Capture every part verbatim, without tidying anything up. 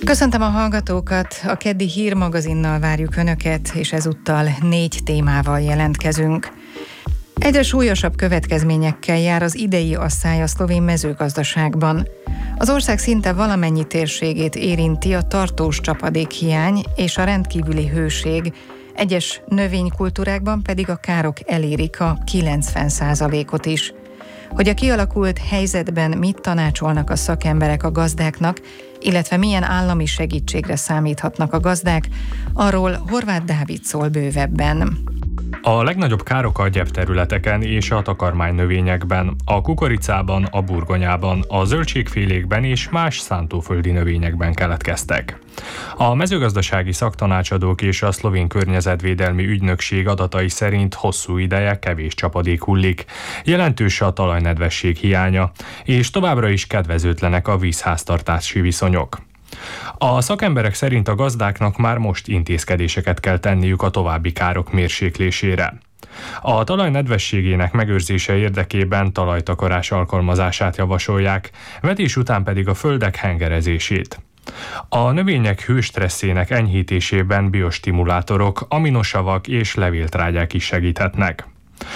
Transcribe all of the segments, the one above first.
Köszöntöm a hallgatókat, a keddi hírmagazinnal várjuk Önöket, és ezúttal négy témával jelentkezünk. Egyre súlyosabb következményekkel jár az idei asszály a szlovén mezőgazdaságban. Az ország szinte valamennyi térségét érinti a tartós csapadékhiány és a rendkívüli hőség, egyes növénykultúrákban pedig a károk elérik a kilencven százalékot is. Hogy a kialakult helyzetben mit tanácsolnak a szakemberek a gazdáknak, illetve milyen állami segítségre számíthatnak a gazdák, arról Horváth Dávid szól bővebben. A legnagyobb károk a gyepterületeken és a takarmánynövényekben, a kukoricában, a burgonyában, a zöldségfélékben és más szántóföldi növényekben keletkeztek. A mezőgazdasági szaktanácsadók és a szlovén környezetvédelmi ügynökség adatai szerint hosszú ideje kevés csapadék hullik, jelentős a talajnedvesség hiánya, és továbbra is kedvezőtlenek a vízháztartási viszonyok. A szakemberek szerint a gazdáknak már most intézkedéseket kell tenniük a további károk mérséklésére. A talaj nedvességének megőrzése érdekében talajtakarás alkalmazását javasolják, vetés után pedig a földek hengerezését. A növények hőstresszének enyhítésében biostimulátorok, aminosavak és levéltrágyák is segíthetnek.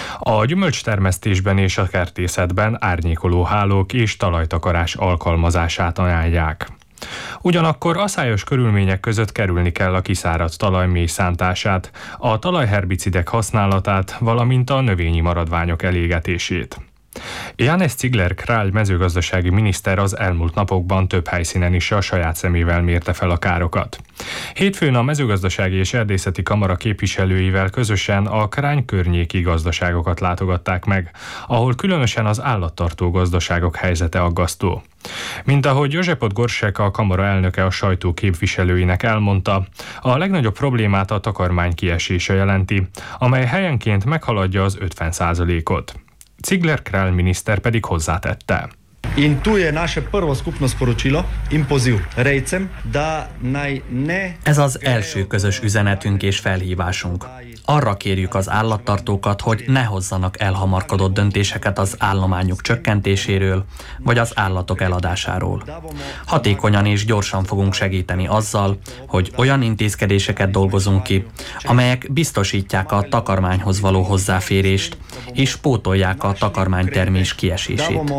A gyümölcstermesztésben és a kertészetben árnyékoló hálók és talajtakarás alkalmazását ajánlják. Ugyanakkor aszályos körülmények között kerülni kell a kiszáradt talaj mélyszántását, a talajherbicidek használatát, valamint a növényi maradványok elégetését. Janez Cigler-Král mezőgazdasági miniszter az elmúlt napokban több helyszínen is a saját szemével mérte fel a károkat. Hétfőn a mezőgazdasági és erdészeti kamara képviselőivel közösen a Krány környéki gazdaságokat látogatták meg, ahol különösen az állattartó gazdaságok helyzete aggasztó. Mint ahogy József Gorsek, a kamara elnöke a sajtó képviselőinek elmondta, a legnagyobb problémát a takarmány kiesése jelenti, amely helyenként meghaladja az ötven százalékot. Cigler-Král miniszter pedig hozzátette. In tu je naše prvo skupno sporočilo in poziv rejcem, da naj ne... Ez az első közös üzenetünk és felhívásunk. Arra kérjük az állattartókat, hogy ne hozzanak elhamarkodott döntéseket az állományuk csökkentéséről, vagy az állatok eladásáról. Hatékonyan és gyorsan fogunk segíteni azzal, hogy olyan intézkedéseket dolgozunk ki, amelyek biztosítják a takarmányhoz való hozzáférést, és pótolják a takarmánytermés kiesését.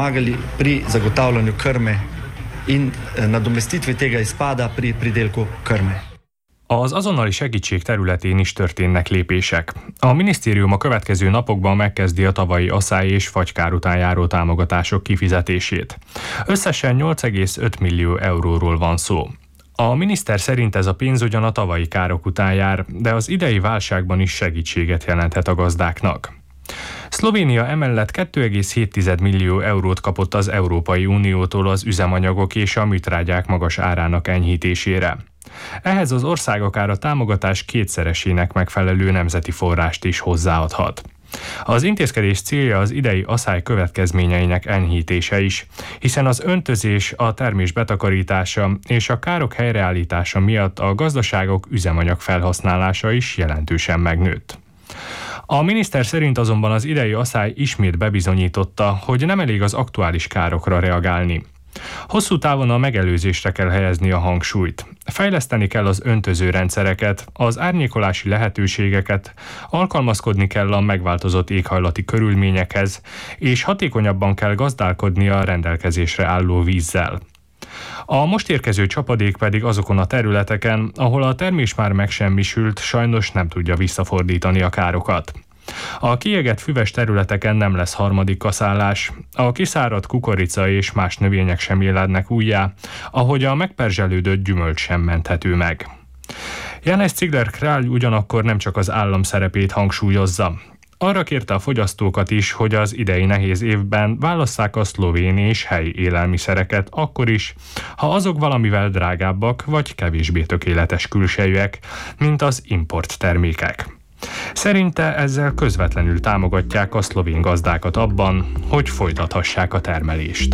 Pri zagotavljanju krme in nadomestitvi tega izpada pri pridelku krme. Az azonnali segítség területén is történnek lépések. A minisztérium a következő napokban megkezdi a tavalyi aszály és fagykár után járó támogatások kifizetését. Összesen nyolc egész öt millió euróról van szó. A miniszter szerint ez a pénz ugyan a tavalyi károk után jár, de az idei válságban is segítséget jelenthet a gazdáknak. Szlovénia emellett két egész hét millió eurót kapott az Európai Uniótól az üzemanyagok és a műtrágyák magas árának enyhítésére. Ehhez az ország akár a támogatás kétszeresének megfelelő nemzeti forrást is hozzáadhat. Az intézkedés célja az idei aszály következményeinek enyhítése is, hiszen az öntözés, a termés betakarítása és a károk helyreállítása miatt a gazdaságok üzemanyag felhasználása is jelentősen megnőtt. A miniszter szerint azonban az idei aszály ismét bebizonyította, hogy nem elég az aktuális károkra reagálni. Hosszú távon a megelőzésre kell helyezni a hangsúlyt. Fejleszteni kell az öntöző rendszereket, az árnyékolási lehetőségeket, alkalmazkodni kell a megváltozott éghajlati körülményekhez, és hatékonyabban kell gazdálkodni a rendelkezésre álló vízzel. A most érkező csapadék pedig azokon a területeken, ahol a termés már megsemmisült, sajnos nem tudja visszafordítani a károkat. A kiégett füves területeken nem lesz harmadik kaszálás, a kiszáradt kukorica és más növények sem élednek újjá, ahogy a megperzselődött gyümölcs sem menthető meg. Janez Cigler-Král ugyanakkor nem csak az állam szerepét hangsúlyozza. Arra kérte a fogyasztókat is, hogy az idei nehéz évben válasszák a szlovén és helyi élelmiszereket akkor is, ha azok valamivel drágábbak vagy kevésbé tökéletes külsejűek, mint az import termékek. Szerinte ezzel közvetlenül támogatják a szlovén gazdákat abban, hogy folytathassák a termelést.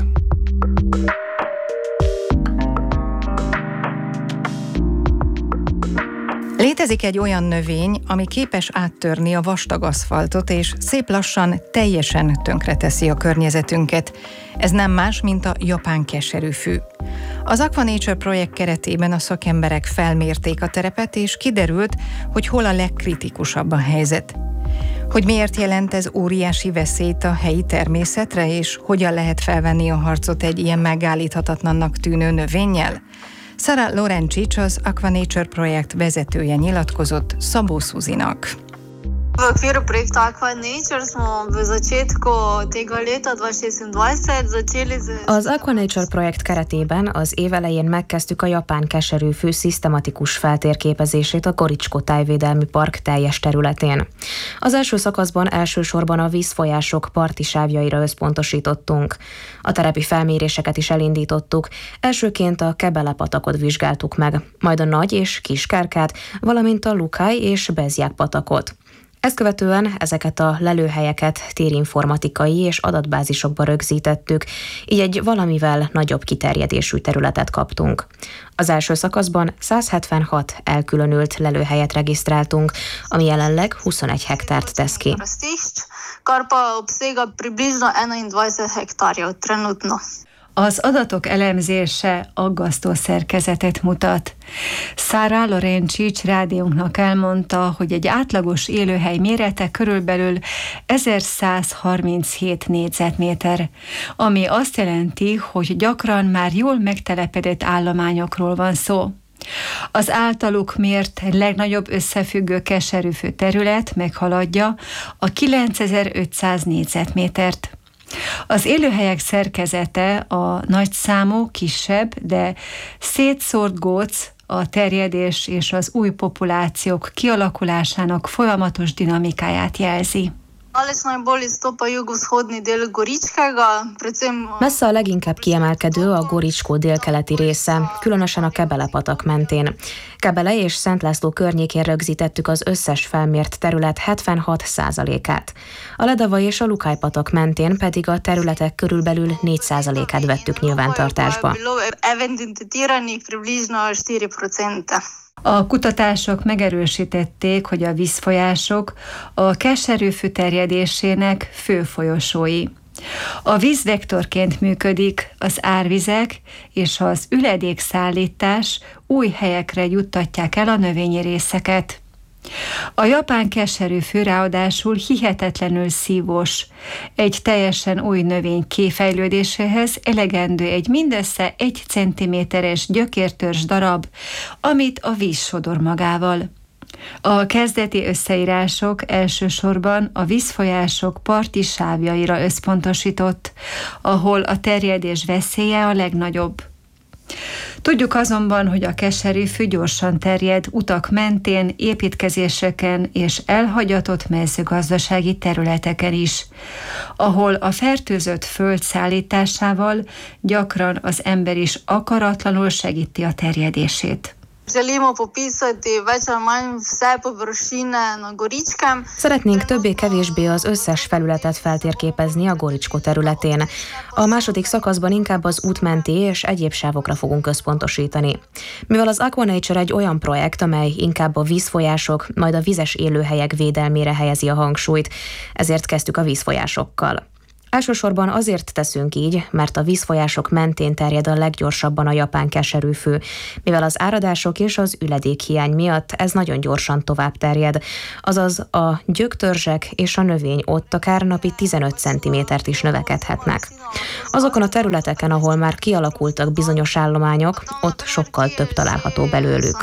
Létezik egy olyan növény, ami képes áttörni a vastag aszfaltot, és szép lassan teljesen tönkreteszi a környezetünket. Ez nem más, mint a japán keserűfű. Az Aquanature projekt keretében a szakemberek felmérték a terepet, és kiderült, hogy hol a legkritikusabb a helyzet. Hogy miért jelent ez óriási veszélyt a helyi természetre, és hogyan lehet felvenni a harcot egy ilyen megállíthatatlannak tűnő növényel? Sara Lorencic, az Aquanature projekt vezetője nyilatkozott Szabó Szuzinak. V okviru projekta Aquanature smo v začetku tega leta dvezer-šestindvajset začeli z... Az Aquanature projekt keretében az év elején megkezdtük a japán keserűfű szisztematikus feltérképezését a Goricsko tájvédelmi park teljes területén. Az első szakaszban elsősorban a vízfolyások parti sávjaira összpontosítottunk. A terepi felméréseket is elindítottuk, elsőként a Kebele patakot vizsgáltuk meg, majd a Nagy és Kis Kárkát, valamint a Lukaj és Bezják patakot. Ezt követően ezeket a lelőhelyeket térinformatikai és adatbázisokba rögzítettük, így egy valamivel nagyobb kiterjedésű területet kaptunk. Az első szakaszban száz hetvenhat elkülönült lelőhelyet regisztráltunk, ami jelenleg huszonegy hektárt tesz ki. Az adatok elemzése aggasztó szerkezetet mutat. Sara Lorencic rádiónknak elmondta, hogy egy átlagos élőhely mérete körülbelül ezerszázharminchét négyzetméter, ami azt jelenti, hogy gyakran már jól megtelepedett állományokról van szó. Az általuk mért legnagyobb összefüggő keserűfű terület meghaladja a kilencezer-ötszáz négyzetmétert. Az élőhelyek szerkezete a nagyszámú, kisebb, de szétszórt góc, a terjedés és az új populációk kialakulásának folyamatos dinamikáját jelzi. Messze a leginkább kiemelkedő a Goricsko délkeleti része, különösen a Kebele patak mentén. Kebele és Szent László környékén rögzítettük az összes felmért terület hetvenhat százalékát. A Ledava és a Lukaj patak mentén pedig a területek körülbelül négy százalékát vettük nyilvántartásba. A kutatások megerősítették, hogy a vízfolyások a keserűfű terjedésének fő folyosói. A víz vektorként működik, az árvizek és az üledékszállítás új helyekre juttatják el a növényi részeket. A japán keserűfű ráadásul hihetetlenül szívós. Egy teljesen új növény kifejlődéséhez elegendő egy mindössze egy centiméteres gyökértörzs darab, amit a víz sodor magával. A kezdeti összeírások elsősorban a vízfolyások parti sávjaira összpontosított, ahol a terjedés veszélye a legnagyobb. Tudjuk azonban, hogy a keserűfű gyorsan terjed utak mentén, építkezéseken és elhagyatott mezőgazdasági területeken is, ahol a fertőzött föld szállításával gyakran az ember is akaratlanul segíti a terjedését. Szeretnénk többé-kevésbé az összes felületet feltérképezni a Goricsko területén. A második szakaszban inkább az útmenti és egyéb sávokra fogunk összpontosítani. Mivel az Aquanature egy olyan projekt, amely inkább a vízfolyások, majd a vizes élőhelyek védelmére helyezi a hangsúlyt, ezért kezdtük a vízfolyásokkal. Elsősorban azért teszünk így, mert a vízfolyások mentén terjed a leggyorsabban a japán keserűfű, mivel az áradások és az üledékhiány miatt ez nagyon gyorsan tovább terjed, azaz a gyöktörzsek és a növény ott akár napi tizenöt centimétert is növekedhetnek. Azokon a területeken, ahol már kialakultak bizonyos állományok, ott sokkal több található belőlük.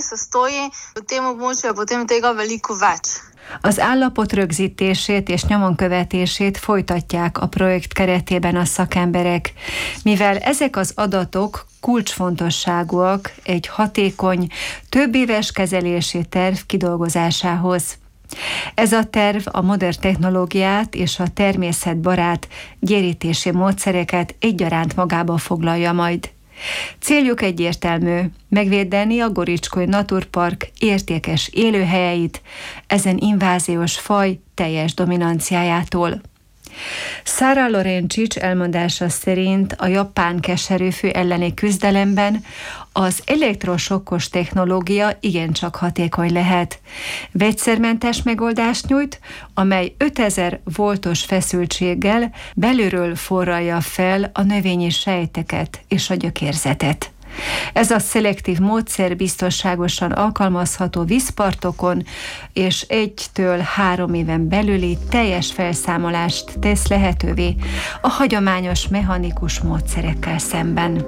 Az állapot rögzítését és nyomon követését folytatják a projekt keretében a szakemberek, mivel ezek az adatok kulcsfontosságúak egy hatékony, többéves kezelési terv kidolgozásához. Ez a terv a modern technológiát és a természetbarát gyérítési módszereket egyaránt magába foglalja majd. Céljuk egyértelmű, megvédeni a Goricskói Naturpark értékes élőhelyeit ezen inváziós faj teljes dominanciájától. Sara Lorencic elmondása szerint a japán keserűfű elleni küzdelemben az elektrosokkos technológia igencsak hatékony lehet. Vegyszermentes megoldást nyújt, amely ötezer voltos feszültséggel belülről forralja fel a növényi sejteket és a gyökérzetet. Ez a szelektív módszer biztonságosan alkalmazható vízpartokon, és egytől három éven belüli teljes felszámolást tesz lehetővé a hagyományos mechanikus módszerekkel szemben.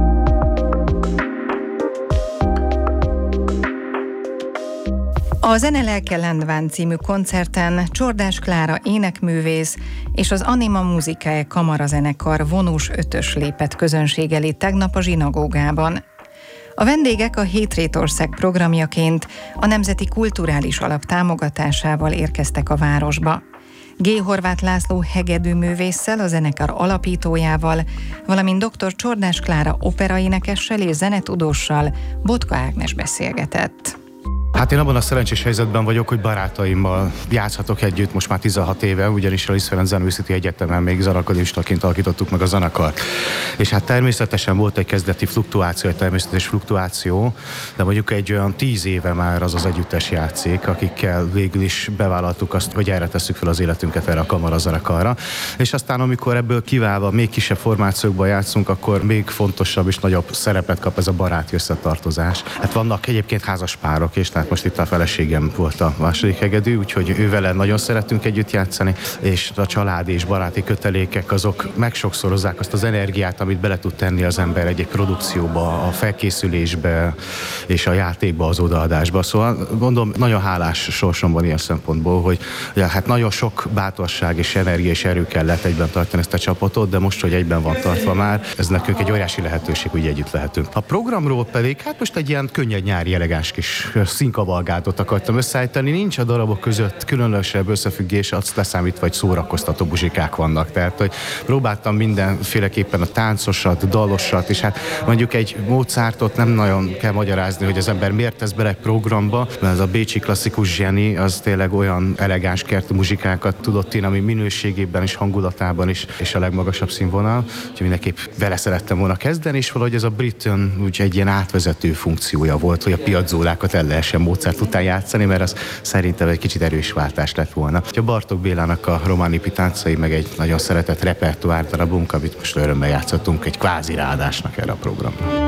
A Zene Lelke Lendván című koncerten Csordás Klára énekművész és az Anima Musicae kamarazenekar vonós ötös lépett közönség elé tegnap a zsinagógában. A vendégek a Hétrétország programjaként a Nemzeti Kulturális Alap támogatásával érkeztek a városba. G. Horváth László hegedűművésszel, a zenekar alapítójával, valamint dr. Csordás Klára operaénekessel és zenetudóssal Botka Ágnes beszélgetett. Hát én abban a szerencsés helyzetben vagyok, hogy barátaimmal játszhatok együtt most már tizenhat éve, ugyanis a Liszt Ferenc Zeneművészeti Egyetemen még zenakadémistaként alakítottuk meg a zenekart. És hát természetesen volt egy kezdeti fluktuáció, egy természetes fluktuáció, de mondjuk egy olyan tíz éve már az az együttes játszik, akikkel végül is bevállaltuk azt, hogy erre tesszük fel az életünket, erre a kamarazenekarra. És aztán amikor ebből kiválva még kisebb formációkban játszunk, akkor még fontosabb és nagyobb szerepet kap ez a baráti összetartozás. Hát vannak egyébként házas párok, és most itt a feleségem volt a második hegedű, úgyhogy ővele nagyon szeretünk együtt játszani, és a családi és baráti kötelékek azok megsokszorozzák azt az energiát, amit bele tud tenni az ember egy-egy produkcióba, a felkészülésbe és a játékba, az odaadásba. Szóval mondom, nagyon hálás sorsom van ilyen szempontból, hogy ja, hát nagyon sok bátorság és energia és erő kellett egyben tartani ezt a csapatot, de most, hogy egyben van tartva már, ez nekünk egy óriási lehetőség, hogy együtt lehetünk. A programról pedig, hát most egy ilyen könnyed nyári elegáns kis színkavalgátot akartam összeállítani. Nincs a darabok között különösebb összefüggés, azt leszámítva, vagy szórakoztató muzsikák vannak. Tehát, hogy próbáltam mindenféleképpen a táncosat, dalosat, és hát mondjuk egy Mozartot nem nagyon kell magyarázni, hogy az ember miért tesz bele egy programba, mert ez a bécsi klasszikus zseni, az tényleg olyan elegáns kertű muzsikákat tudott írni, ami minőségében és hangulatában is, és a legmagasabb színvonal. Úgyhogy mindenképp vele szerettem volna kezdeni, és valahogy ez a Britain úgy egy ilyen átvezető funkciója volt, hogy a piazzólákat el lehessen Mozart után játszani, mert az szerintem egy kicsit erős váltás lett volna. A Bartók Bélának a Románi Pitáncai, meg egy nagyon szeretett repertoár darabunk, amit most örömmel játszottunk, egy kvázi ráadásnak erre a programra.